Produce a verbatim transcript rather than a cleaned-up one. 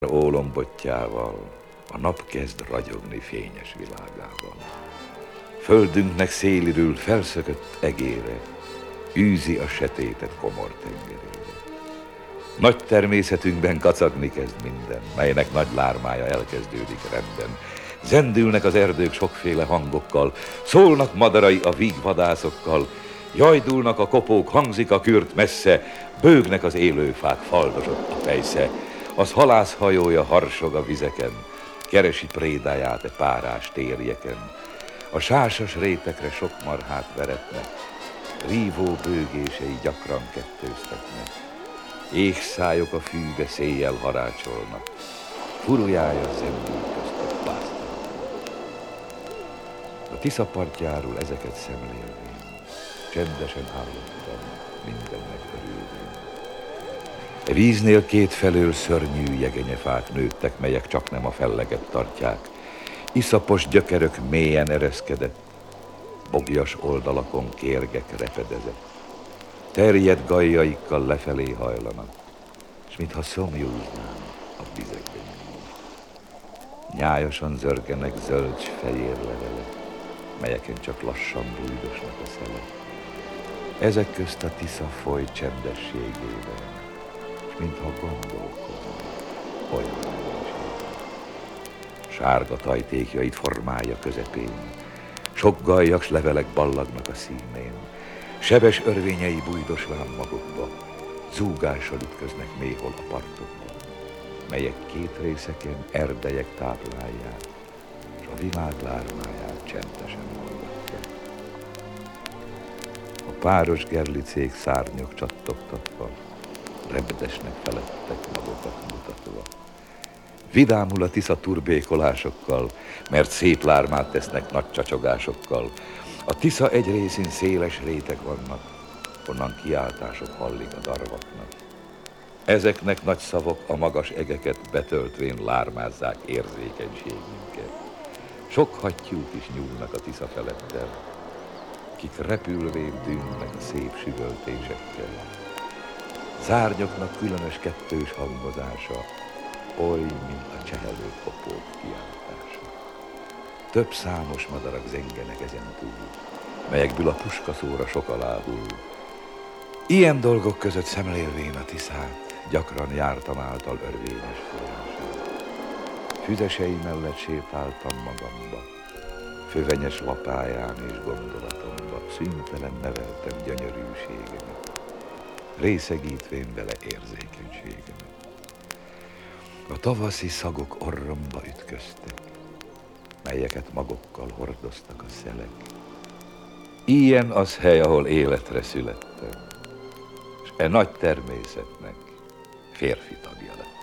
Ólombottjával a nap kezd ragyogni fényes világával. Földünknek szélirül felszökött egére, űzi a setétet komor tengerére. Nagy természetünkben kacagni kezd minden, melynek nagy lármája elkezdődik rendben. Zendülnek az erdők sokféle hangokkal, szólnak madarai a vígvadászokkal, jajdulnak a kopók, hangzik a kürt messze, bőgnek az élőfák, faldozott a fejsze. Az halászhajója harsog a vizeken, keresi prédáját e párás térjeken. A sásas rétekre sok marhát veretnek, rívó bőgései gyakran kettőztetnek. Égszályok a fűbe széjjel harácsolnak, furujája zendül köztük pásztornak. A Tisza partjáról ezeket szemlélvén, csendesen hallottam mindennek örülvén. E víznél kétfelől szörnyű jegenyefák nőttek, melyek csak nem a felleget tartják. Iszapos gyökerök mélyen ereszkedett, boglyas oldalakon kérgek repedezett. Terjedt gajjaikkal lefelé hajlanak, s mintha szomjúznám a vizekben. Nyájasan zörgenek zölds fehér levelek, melyeken csak lassan bújdosnak a szelek. Ezek közt a Tisza foly csendességében, s mintha gondolkodna olyan mennységben. Sárga tajtékjait formálja közepén, sok gajjak s levelek ballagnak a színén. Sebes örvényei bújdosván magukba, zúgással ütköznek méhol a partokba, melyek két részeken erdelyek táplálják, s a világ lármáját csendesen hallgatják. A páros gerlicék szárnyok csattogtatva, repedesnek felettek magukat mutatva. Vidámul a Tisza turbékolásokkal, mert szép lármát tesznek nagy csacsogásokkal. A Tisza egy részén széles réteg vannak, onnan kiáltások hallik a darvaknak. Ezeknek nagy szavak a magas egeket betöltvén lármázzák érzékenységünket. Sok hattyúk is nyúlnak a Tisza felettel, kik repülvén dűnnek a szép süvöltésekkel. Szárnyoknak különös kettős hangozása, oly, mint a csehelő kopók kiáltása. Több számos madarak zengenek ezen túl, melyekből a puskaszóra sok alá hull. Ilyen dolgok között szemlélvén a Tiszát, gyakran jártam által örvényes folyását. Füzesei mellett sétáltam magamba, fövenyes lapáján és gondolatomba, szüntelen neveltem gyönyörűségemet, részegítvén vele érzékenységemet. A tavaszi szagok orromba ütköztek, melyeket magokkal hordoztak a szelek. Ilyen az hely, ahol életre születtem, és e nagy természetnek férfi tagja lettem.